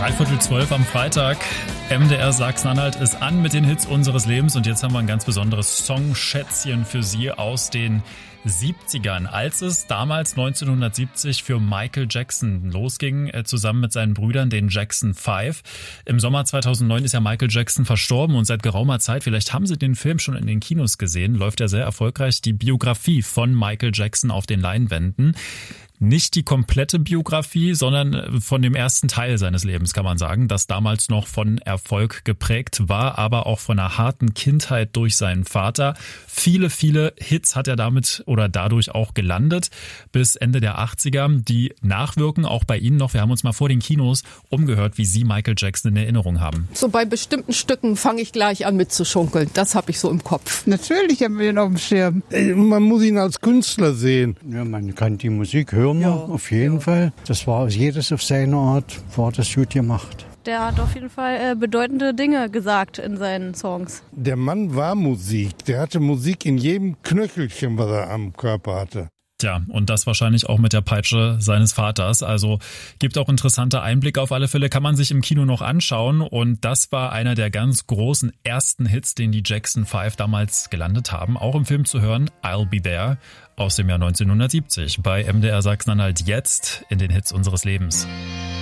11:45 am Freitag. MDR Sachsen-Anhalt ist an mit den Hits unseres Lebens und jetzt haben wir ein ganz besonderes Songschätzchen für Sie aus den 70ern, als es damals 1970 für Michael Jackson losging, zusammen mit seinen Brüdern, den Jackson 5. Im Sommer 2009 ist ja Michael Jackson verstorben und seit geraumer Zeit, vielleicht haben Sie den Film schon in den Kinos gesehen, läuft ja sehr erfolgreich die Biografie von Michael Jackson auf den Leinwänden. Nicht die komplette Biografie, sondern von dem ersten Teil seines Lebens, kann man sagen, das damals noch von Erfolg geprägt war, aber auch von einer harten Kindheit durch seinen Vater. Viele, viele Hits hat er damit oder dadurch auch gelandet bis Ende der 80er, die nachwirken, auch bei Ihnen noch. Wir haben uns mal vor den Kinos umgehört, wie Sie Michael Jackson in Erinnerung haben. So bei bestimmten Stücken fange ich gleich an mitzuschunkeln. Das habe ich so im Kopf. Natürlich haben wir ihn auf dem Schirm. Man muss ihn als Künstler sehen. Ja, man kann die Musik hören, ja, auf jeden Fall. Das war jedes auf seine Art, war das gut gemacht. Der hat auf jeden Fall bedeutende Dinge gesagt in seinen Songs. Der Mann war Musik. Der hatte Musik in jedem Knöchelchen, was er am Körper hatte. Tja, und das wahrscheinlich auch mit der Peitsche seines Vaters. Also gibt auch interessante Einblicke auf alle Fälle, kann man sich im Kino noch anschauen. Und das war einer der ganz großen ersten Hits, den die Jackson 5 damals gelandet haben. Auch im Film zu hören, I'll Be There aus dem Jahr 1970 bei MDR Sachsen-Anhalt jetzt in den Hits unseres Lebens.